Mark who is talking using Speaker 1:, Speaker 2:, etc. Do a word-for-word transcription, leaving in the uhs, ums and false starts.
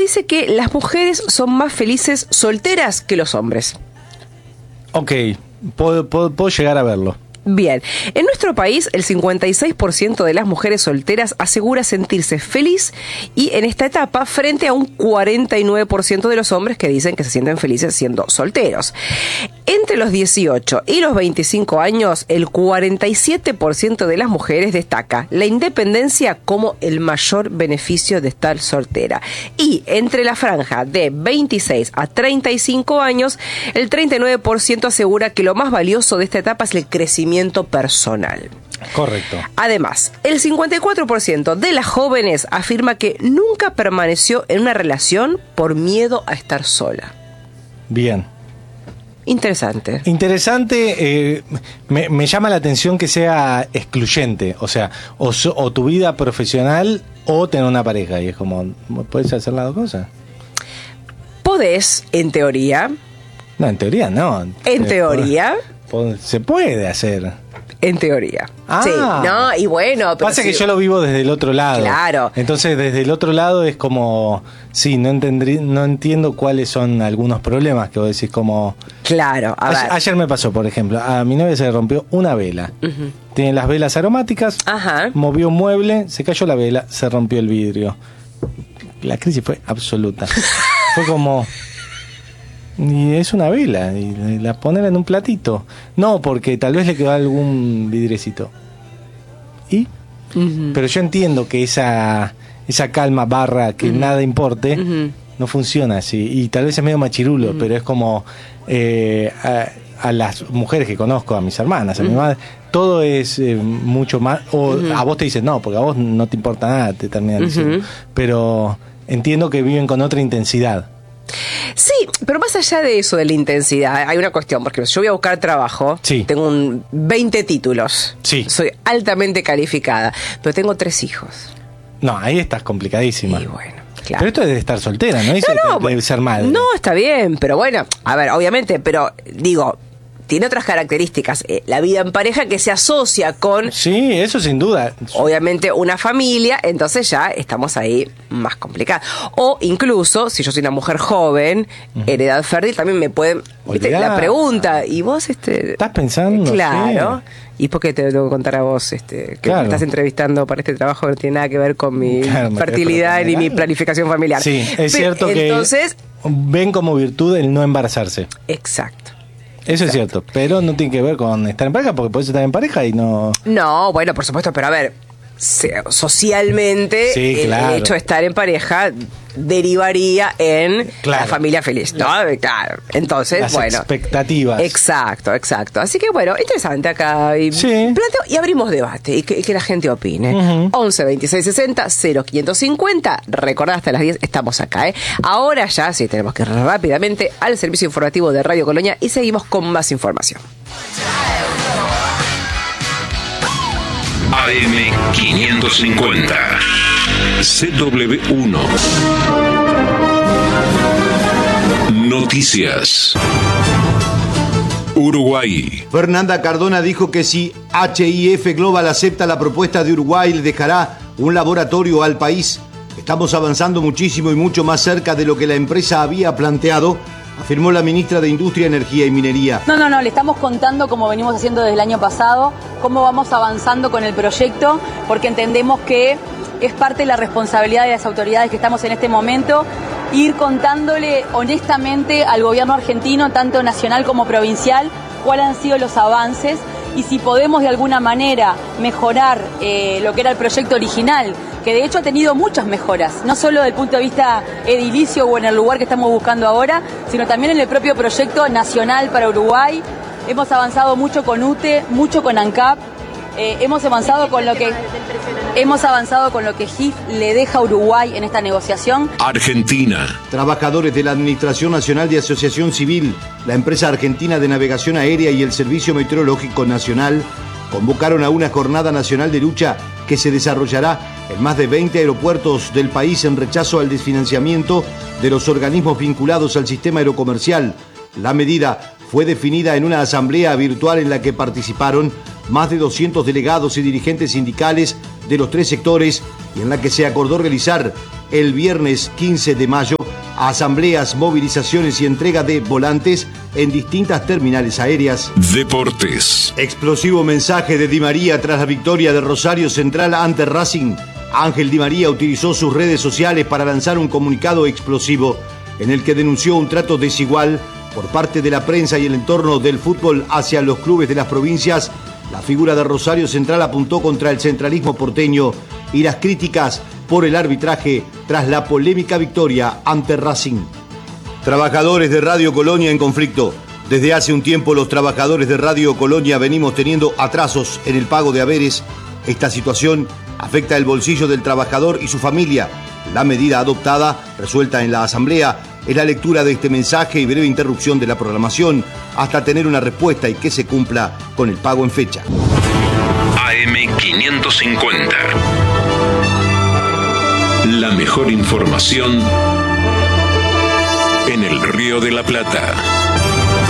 Speaker 1: dice que las mujeres son más felices solteras que los hombres.
Speaker 2: Ok, puedo, puedo, puedo llegar a verlo.
Speaker 1: Bien, en nuestro país el cincuenta y seis por ciento de las mujeres solteras asegura sentirse feliz y en esta etapa frente a un cuarenta y nueve por ciento de los hombres que dicen que se sienten felices siendo solteros. Entre los dieciocho y los veinticinco años, el cuarenta y siete por ciento de las mujeres destaca la independencia como el mayor beneficio de estar soltera. Y entre la franja de veintiséis a treinta y cinco años, el treinta y nueve por ciento asegura que lo más valioso de esta etapa es el crecimiento personal.
Speaker 2: Correcto.
Speaker 1: Además, el cincuenta y cuatro por ciento de las jóvenes afirma que nunca permaneció en una relación por miedo a estar sola.
Speaker 2: Bien.
Speaker 1: Interesante.
Speaker 2: Interesante, eh, me, me llama la atención que sea excluyente, o sea, o, so, o tu vida profesional o tener una pareja, y es como, ¿puedes hacer las dos cosas?
Speaker 1: Podés, en teoría.
Speaker 2: No, en teoría no.
Speaker 1: En
Speaker 2: eh,
Speaker 1: teoría.
Speaker 2: Se puede hacer.
Speaker 1: En teoría.
Speaker 2: Ah,
Speaker 1: sí, no, y bueno. Pero
Speaker 2: pasa
Speaker 1: sí,
Speaker 2: que yo lo vivo desde el otro lado.
Speaker 1: Claro.
Speaker 2: Entonces, desde el otro lado es como, sí, no entendrí, no entiendo cuáles son algunos problemas que vos decís como.
Speaker 1: Claro, a
Speaker 2: ayer,
Speaker 1: ver.
Speaker 2: ayer me pasó, por ejemplo, a mi novia se le rompió una vela. Uh-huh. Tiene las velas aromáticas.
Speaker 1: Ajá.
Speaker 2: Movió un mueble, se cayó la vela, se rompió el vidrio. La crisis fue absoluta. Fue como. Y es una vela, y la poner en un platito. No, porque tal vez le quedó algún vidriecito. ¿Y? Uh-huh. Pero yo entiendo que esa esa calma barra que uh-huh. nada importe, uh-huh. no funciona así. Y tal vez es medio machirulo, uh-huh. pero es como eh, a, a las mujeres que conozco, a mis hermanas, a uh-huh. mi madre, todo es eh, mucho más. O uh-huh. a vos te dicen, no, porque a vos no te importa nada, te terminan uh-huh. diciendo. Pero entiendo que viven con otra intensidad.
Speaker 1: Sí, pero más allá de eso, de la intensidad, hay una cuestión, porque yo voy a buscar trabajo,
Speaker 2: sí.
Speaker 1: tengo un veinte títulos,
Speaker 2: sí.
Speaker 1: soy altamente calificada, pero tengo tres hijos.
Speaker 2: No, ahí estás complicadísima.
Speaker 1: Y bueno, claro.
Speaker 2: Pero esto es de estar soltera, ¿no? Dice
Speaker 1: No, no,
Speaker 2: que debe ser madre.
Speaker 1: No, está bien, pero bueno, a ver, obviamente, pero digo, tiene otras características. Eh, la vida en pareja que se asocia con...
Speaker 2: Sí, eso sin duda.
Speaker 1: Obviamente una familia, entonces ya estamos ahí más complicados. O incluso, si yo soy una mujer joven, uh-huh. en edad fértil, también me pueden... ¿viste? La pregunta, ¿y vos? este
Speaker 2: ¿Estás pensando?
Speaker 1: Claro.
Speaker 2: Sí.
Speaker 1: ¿Y por qué te lo tengo que contar a vos? este Que
Speaker 2: claro.
Speaker 1: me estás entrevistando para este trabajo que no tiene nada que ver con mi claro, fertilidad ni mi planificación familiar.
Speaker 2: Sí, es Pero, cierto que
Speaker 1: entonces,
Speaker 2: ven como virtud el no embarazarse.
Speaker 1: Exacto.
Speaker 2: Eso
Speaker 1: Exacto.
Speaker 2: es cierto, pero no tiene que ver con estar en pareja, porque podés estar en pareja y no...
Speaker 1: No, bueno, por supuesto, pero a ver, socialmente
Speaker 2: sí, claro.
Speaker 1: el hecho de estar en pareja derivaría en
Speaker 2: claro.
Speaker 1: la familia feliz, ¿no? Claro. Entonces,
Speaker 2: Las
Speaker 1: bueno.
Speaker 2: expectativas.
Speaker 1: Exacto, exacto. Así que bueno, interesante acá. Y,
Speaker 2: sí.
Speaker 1: planteo, y abrimos debate y que, y que la gente opine. Uh-huh. once, veintiséis, sesenta, cero quinientos cincuenta. Recordad, hasta las diez estamos acá, ¿eh? Ahora ya sí tenemos que ir rápidamente al servicio informativo de Radio Colonia y seguimos con más información.
Speaker 3: A M quinientos cincuenta C W uno Noticias. Uruguay.
Speaker 4: Fernanda Cardona dijo que si H I F Global acepta la propuesta de Uruguay, le dejará un laboratorio al país. Estamos avanzando muchísimo y mucho más cerca de lo que la empresa había planteado, afirmó la ministra de Industria, Energía y Minería.
Speaker 5: No, no, no, le estamos contando, como venimos haciendo desde el año pasado, cómo vamos avanzando con el proyecto, porque entendemos que es parte de la responsabilidad de las autoridades que estamos en este momento, ir contándole honestamente al gobierno argentino, tanto nacional como provincial, cuáles han sido los avances y si podemos de alguna manera mejorar eh, lo que era el proyecto original, que de hecho ha tenido muchas mejoras, no solo desde el punto de vista edilicio o en el lugar que estamos buscando ahora, sino también en el propio proyecto nacional para Uruguay. Hemos avanzado mucho con U T E, mucho con ANCAP, eh, hemos avanzado con lo que hemos avanzado con lo que G I F le deja a Uruguay en esta negociación.
Speaker 3: Argentina.
Speaker 4: Trabajadores de la Administración Nacional de Asociación Civil, la empresa argentina de navegación aérea y el Servicio Meteorológico Nacional convocaron a una jornada nacional de lucha que se desarrollará en más de veinte aeropuertos del país en rechazo al desfinanciamiento de los organismos vinculados al sistema aerocomercial. La medida fue definida en una asamblea virtual en la que participaron más de doscientos delegados y dirigentes sindicales de los tres sectores y en la que se acordó realizar el viernes quince de mayo asambleas, movilizaciones y entrega de volantes en distintas terminales aéreas.
Speaker 3: Deportes.
Speaker 4: Explosivo mensaje de Di María tras la victoria de Rosario Central ante Racing. Ángel Di María utilizó sus redes sociales para lanzar un comunicado explosivo en el que denunció un trato desigual por parte de la prensa y el entorno del fútbol hacia los clubes de las provincias. La figura de Rosario Central apuntó contra el centralismo porteño y las críticas por el arbitraje tras la polémica victoria ante Racing. Trabajadores de Radio Colonia en conflicto. Desde hace un tiempo los trabajadores de Radio Colonia venimos teniendo atrasos en el pago de haberes. Esta situación afecta el bolsillo del trabajador y su familia. La medida adoptada, resuelta en la Asamblea, es la lectura de este mensaje y breve interrupción de la programación hasta tener una respuesta y que se cumpla con el pago en fecha.
Speaker 3: A M quinientos cincuenta. La mejor información en el Río de la Plata.